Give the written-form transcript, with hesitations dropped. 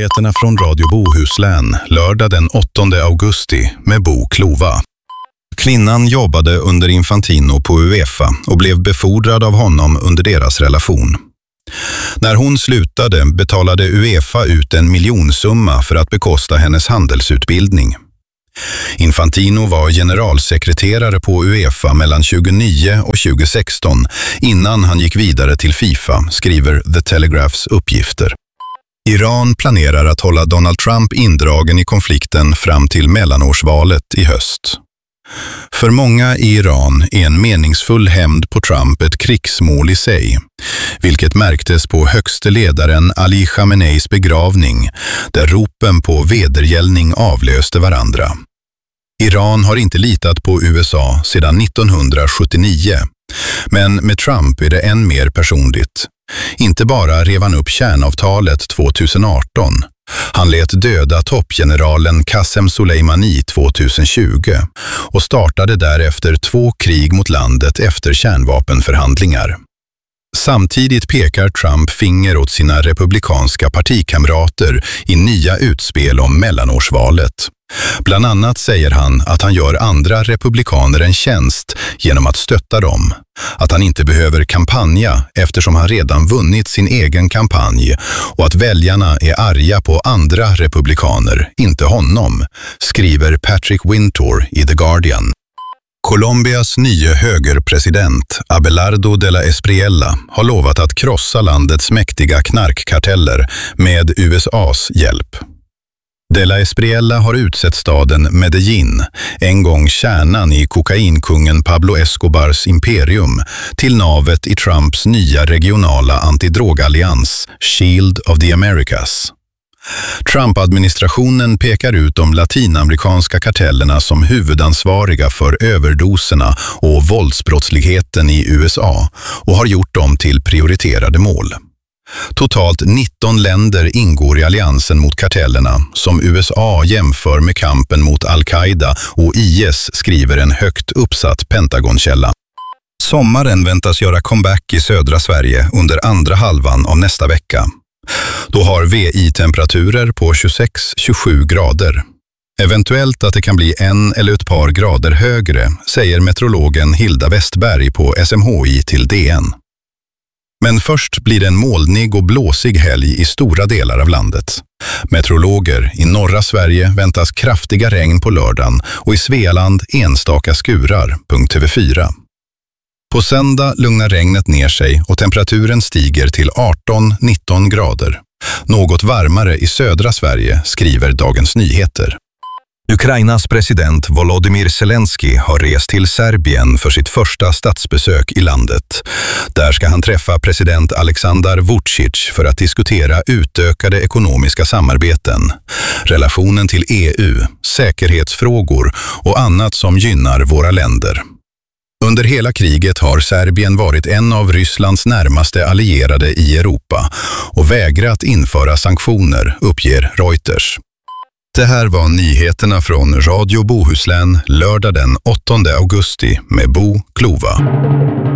nyheterna från Radio Bohuslän lördag den 8 augusti med Bo Klova. Kvinnan jobbade under Infantino på UEFA och blev befordrad av honom under deras relation. När hon slutade betalade UEFA ut en miljonsumma för att bekosta hennes handelsutbildning. Infantino var generalsekreterare på UEFA mellan 2009 och 2016 innan han gick vidare till FIFA, skriver The Telegraphs uppgifter. Iran planerar att hålla Donald Trump indragen i konflikten fram till mellanårsvalet i höst. För många i Iran är en meningsfull hämnd på Trump ett krigsmål i sig, vilket märktes på högste ledaren Ali Khameneis begravning, där ropen på vedergällning avlöste varandra. Iran har inte litat på USA sedan 1979, men med Trump är det än mer personligt. Inte bara rev han upp kärnavtalet 2018, han lät döda toppgeneralen Qasem Soleimani 2020 och startade därefter 2 krig mot landet efter kärnvapenförhandlingar. Samtidigt pekar Trump finger åt sina republikanska partikamrater i nya utspel om mellanårsvalet. Bland annat säger han att han gör andra republikaner en tjänst genom att stötta dem. Att han inte behöver kampanja eftersom han redan vunnit sin egen kampanj och att väljarna är arga på andra republikaner, inte honom, skriver Patrick Wintour i The Guardian. Colombias nye högerpresident Abelardo de la Espriella har lovat att krossa landets mäktiga knarkkarteller med USAs hjälp. De la Espriella har utsett staden Medellín, en gång kärnan i kokainkungen Pablo Escobars imperium, till navet i Trumps nya regionala antidrogallians Shield of the Americas. Trump-administrationen pekar ut de latinamerikanska kartellerna som huvudansvariga för överdoserna och våldsbrottsligheten i USA och har gjort dem till prioriterade mål. Totalt 19 länder ingår i alliansen mot kartellerna som USA jämför med kampen mot Al-Qaida och IS, skriver en högt uppsatt Pentagonkälla. Sommaren väntas göra comeback i södra Sverige under andra halvan av nästa vecka. Då har VI-temperaturer på 26-27 grader. Eventuellt att det kan bli 1 eller ett par grader högre, säger meteorologen Hilda Westberg på SMHI till DN. Men först blir det en molnig och blåsig helg i stora delar av landet. Meteorologer i norra Sverige väntas kraftiga regn på lördagen och i Svealand enstaka skurar, TV4. På söndag lugnar regnet ner sig och temperaturen stiger till 18-19 grader. Något varmare i södra Sverige, skriver Dagens Nyheter. Ukrainas president Volodymyr Zelensky har rest till Serbien för sitt första statsbesök i landet. Där ska han träffa president Aleksandar Vučić för att diskutera utökade ekonomiska samarbeten, relationen till EU, säkerhetsfrågor och annat som gynnar våra länder. Under hela kriget har Serbien varit en av Rysslands närmaste allierade i Europa och vägrat införa sanktioner, uppger Reuters. Det här var nyheterna från Radio Bohuslän lördag den 8 augusti med Bo Klova.